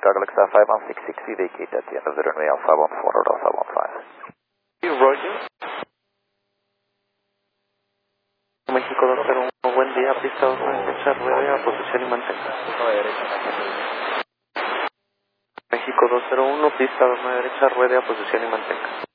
Chicago Alexa 5166, vacate at the end of the runway Alpha 14 or Alpha 15. Roger. México 201, buen día, pista 29 derecha, ruede a posición y mantenga. México 201, pista 29 derecha, ruede a posición y mantenga.